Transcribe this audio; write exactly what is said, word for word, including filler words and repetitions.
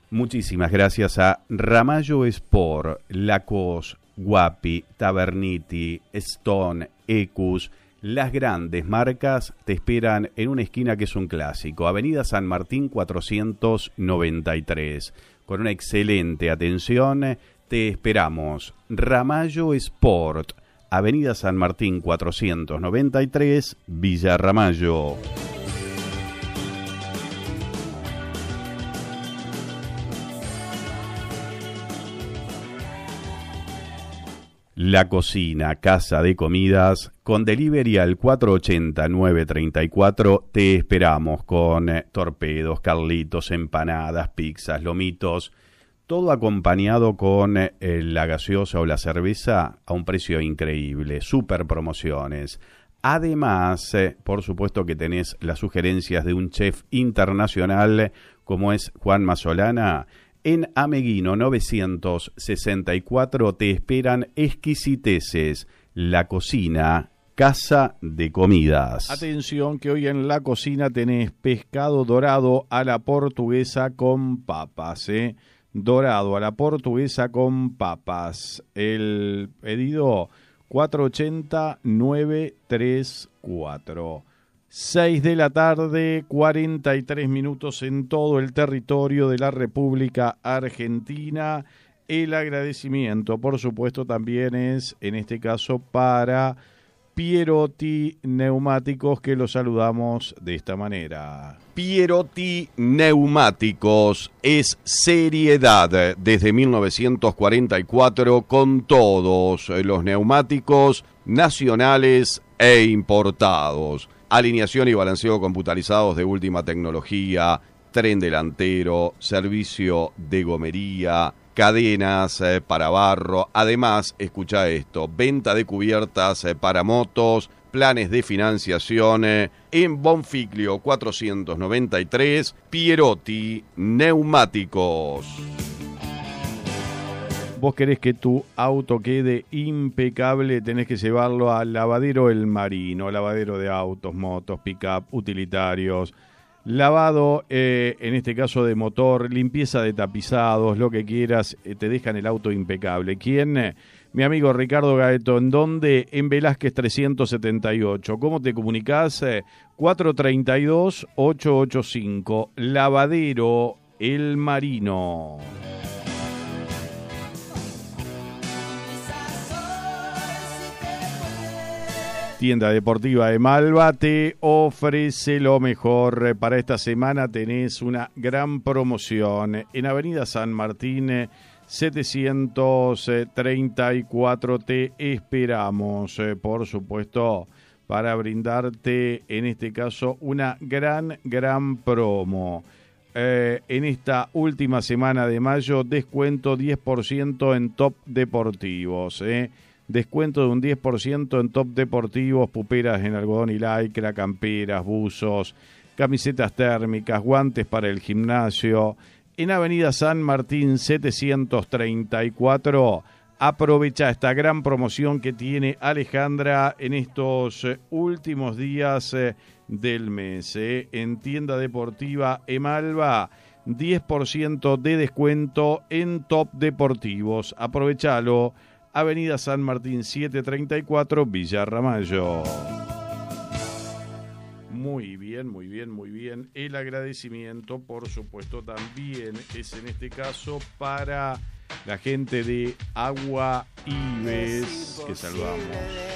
Muchísimas gracias a Ramallo Sport, Lacos, Guapi, Taberniti, Stone, Ecus. Las grandes marcas te esperan en una esquina que es un clásico, Avenida San Martín cuatrocientos noventa y tres. Con una excelente atención te esperamos. Ramallo Sport, Avenida San Martín cuatrocientos noventa y tres, Villa Ramallo. La Cocina, casa de comidas, con delivery al cuatro ochenta, nueve treinta y cuatro, te esperamos con eh, torpedos, carlitos, empanadas, pizzas, lomitos, todo acompañado con eh, la gaseosa o la cerveza a un precio increíble, super promociones. Además, eh, por supuesto que tenés las sugerencias de un chef internacional como es Juan Masolana. En Ameguino novecientos sesenta y cuatro te esperan exquisiteces. La Cocina, casa de comidas. Atención que hoy en La Cocina tenés pescado dorado a la portuguesa con papas, ¿eh? Dorado a la portuguesa con papas. El pedido cuatro ochenta, nueve treinta y cuatro. seis de la tarde, cuarenta y tres minutos en todo el territorio de la República Argentina. El agradecimiento, por supuesto, también es, en este caso, para Pierotti Neumáticos, que los saludamos de esta manera. Pierotti Neumáticos es seriedad desde mil novecientos cuarenta y cuatro con todos los neumáticos nacionales e importados. Alineación y balanceo computarizados de última tecnología, tren delantero, servicio de gomería, cadenas eh, para barro. Además, escucha esto, venta de cubiertas eh, para motos, planes de financiación eh, en Bonfiglio cuatrocientos noventa y tres, Pierotti Neumáticos. Vos querés que tu auto quede impecable, tenés que llevarlo al lavadero El Marino, lavadero de autos, motos, pick-up, utilitarios, lavado, eh, en este caso de motor, limpieza de tapizados, lo que quieras, eh, te dejan el auto impecable. ¿Quién? Eh, mi amigo Ricardo Gaeto. ¿En dónde? En Velázquez trescientos setenta y ocho. ¿Cómo te comunicás? Eh, cuatro treinta y dos, ochocientos ochenta y cinco. Lavadero El Marino. Tienda Deportiva de Malva te ofrece lo mejor. Para esta semana tenés una gran promoción. En Avenida San Martín setecientos treinta y cuatro te esperamos, por supuesto, para brindarte, en este caso, una gran, gran promo. Eh, en esta última semana de mayo, descuento diez por ciento en top deportivos, ¿eh? Descuento de un diez por ciento en top deportivos, puperas en algodón y lycra, camperas, buzos, camisetas térmicas, guantes para el gimnasio. En Avenida San Martín setecientos treinta y cuatro, aprovecha esta gran promoción que tiene Alejandra en estos últimos días del mes. ¿eh? En Tienda Deportiva Emalva, diez por ciento de descuento en top deportivos. Aprovechalo. Avenida San Martín setecientos treinta y cuatro, Villa Ramallo. Muy bien, muy bien, muy bien. El agradecimiento, por supuesto, también es en este caso para la gente de Agua Ives, que saludamos.